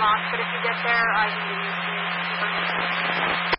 unlocked, but if you get there, I can give you some information.